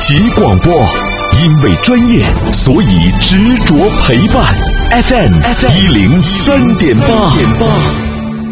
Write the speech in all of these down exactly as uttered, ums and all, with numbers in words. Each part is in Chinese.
级广播，因为专业，所以执着陪伴。F M 一零三点八。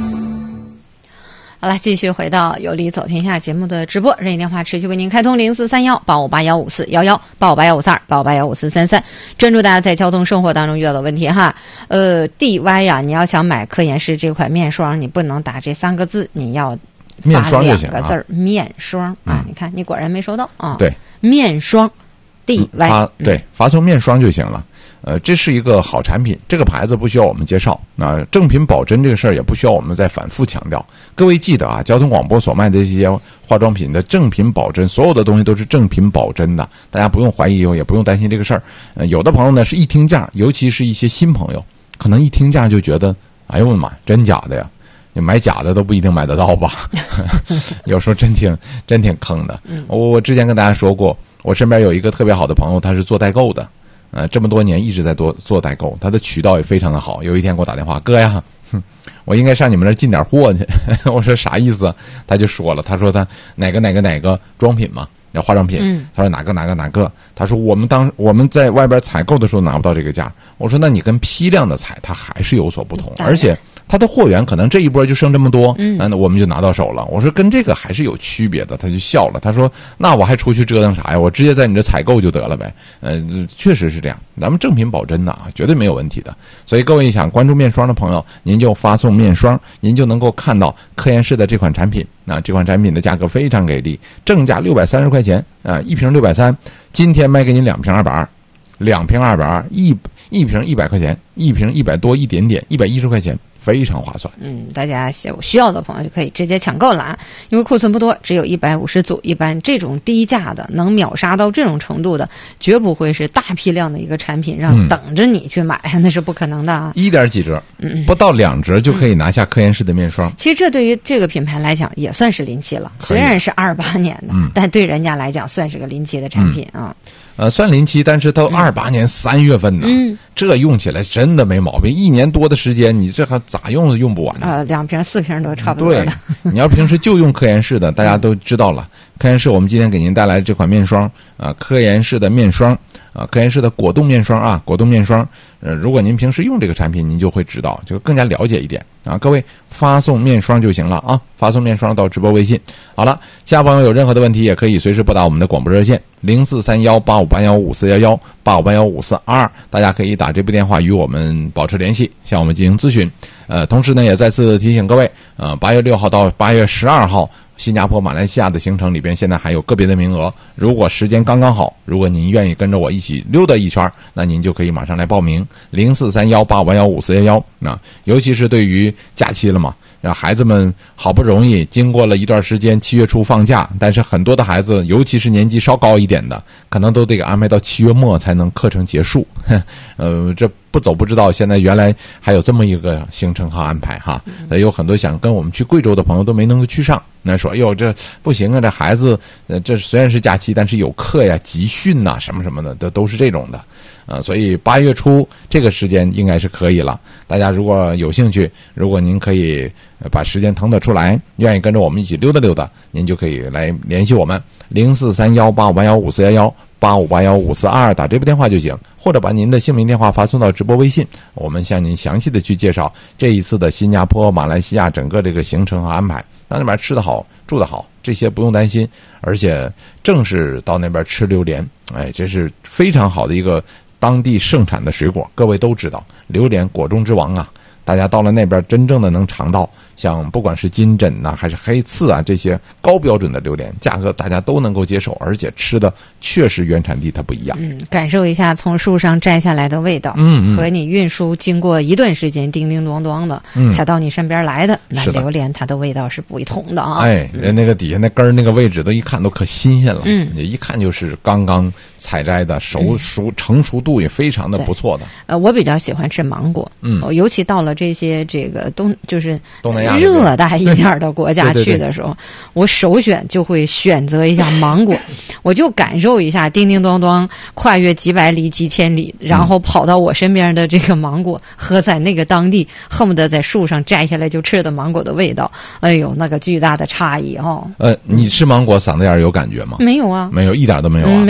好了，继续回到有理走天下节目的直播，热线电话持续为您开通零四三幺八五八幺五四幺幺八五八幺五四二八五八幺五四三三，专注大家在交通生活当中遇到的问题哈。呃 ，D Y 呀，你要想买科颜氏这款面霜，你不能打这三个字，你要面霜就行两个字儿，面霜啊！你看，你果然没收到啊？ 对， 面霜 ，D Y，、 嗯、发对发送面霜就行了。呃，这是一个好产品，这个牌子不需要我们介绍。那正品保真这个事儿也不需要我们再反复强调。各位记得啊，交通广播所卖的这些化妆品的正品保真，所有的东西都是正品保真的，大家不用怀疑，也不用担心这个事儿。呃，有的朋友呢是一听价，尤其是一些新朋友，可能一听价就觉得，哎呦我的妈，真假的呀？你买假的都不一定买得到吧？有时候真挺真挺坑的。我我之前跟大家说过，我身边有一个特别好的朋友，他是做代购的。呃，这么多年一直在做做代购，他的渠道也非常的好。有一天给我打电话，哥呀，哼，我应该上你们那儿进点货去。我说啥意思？他就说了，他说他哪个哪个哪个装品嘛，要化妆品。嗯，他说哪个哪个哪个，他说我们当我们在外边采购的时候拿不到这个价。我说那你跟批量的采，它还是有所不同，而且他的货源可能这一波就剩这么多，嗯，那我们就拿到手了。我说跟这个还是有区别的，他就笑了。他说那我还出去折腾啥呀？我直接在你这采购就得了呗。呃，确实是这样，咱们正品保真的啊，绝对没有问题的。所以各位想关注面霜的朋友，您就发送面霜，您就能够看到科颜氏的这款产品。那这款产品的价格非常给力，正价六百三十块钱啊，一瓶六百三，今天卖给您两瓶二百二，两瓶二百二，一一瓶一百块钱，一瓶一百多一点点，一百一十块钱。非常划算。嗯， 大家有需要的朋友就可以直接抢购了啊，因为库存不多，只有一百五十组。一般这种低价的能秒杀到这种程度的，绝不会是大批量的一个产品让等着你去买，嗯、那是不可能的啊。 一点几折，嗯，不到两折就可以拿下科颜氏的面霜。 其实这对于这个品牌来讲也算是临期了，虽然是二八年的，嗯，但对人家来讲算是个临期的产品啊。嗯呃，算临期，但是到二八年三月份呢，嗯，这用起来真的没毛病。一年多的时间，你这还咋用都用不完呢？ 啊，两瓶四瓶都差不多了。 对，你要平时就用科颜氏的，大家都知道了。科颜氏，我们今天给您带来这款面霜啊，科颜氏的面霜啊，科颜氏的果冻面霜啊，果冻面霜。呃，如果您平时用这个产品，您就会知道，就更加了解一点啊。各位发送面霜就行了啊，发送面霜到直播微信。好了，其他朋友有任何的问题，也可以随时拨打我们的广播热线零四三幺八五八幺五四幺幺八五八幺五四二二，大家可以打这部电话与我们保持联系，向我们进行咨询。呃，同时呢，也再次提醒各位，呃，八月六号到八月十二号。新加坡、马来西亚的行程里边，现在还有个别的名额。如果时间刚刚好，如果您愿意跟着我一起溜达一圈，那您就可以马上来报名零四三幺八五八幺五四幺幺。那尤其是对于假期了嘛，让孩子们好不容易经过了一段时间，七月初放假，但是很多的孩子，尤其是年纪稍高一点的，可能都得给安排到七月末才能课程结束。呃，这不走不知道，现在原来还有这么一个行程和安排哈。呃，有很多想跟我们去贵州的朋友都没能够去上。那说，哎呦，这不行啊！这孩子，呃，这虽然是假期，但是有课呀、集训呐、什么什么的，都都是这种的，啊，所以八月初这个时间应该是可以了。大家如果有兴趣，如果您可以把时间腾得出来，愿意跟着我们一起溜达溜达，您就可以来联系我们零四三幺八五八幺五四幺幺八五八幺五四二二，打这部电话就行，或者把您的姓名电话发送到直播微信，我们向您详细的去介绍这一次的新加坡、马来西亚整个这个行程和安排。到那边吃得好，住得好，这些不用担心。而且正是到那边吃榴莲，哎，这是非常好的一个当地盛产的水果。各位都知道，榴莲果中之王啊。大家到了那边真正的能尝到，像不管是金枕呐、啊、还是黑刺啊这些高标准的榴莲，价格大家都能够接受，而且吃的确实原产地它不一样。 嗯，感受一下从树上摘下来的味道，嗯，嗯和你运输经过一段时间叮叮咚咚的、嗯、才到你身边来的，那榴莲它的味道是不同的啊。 哎，人那个底下那根儿那个位置都一看都可新鲜了，嗯，一看就是刚刚采摘的，熟熟成熟度也非常的不错的。 呃，我比较喜欢吃芒果，嗯，尤其到了这些这个东就是东南亚热带一点的国家去的时候，我首选就会选择一下芒果，我就感受一下叮叮咚咚跨越几百里几千里，然后跑到我身边的这个芒果，和在那个当地恨不得在树上摘下来就吃的芒果的味道，哎呦，那个巨大的差异哦。 呃，你吃芒果嗓子眼有感觉吗？ 没有啊， 没有，一点都没有啊。 嗯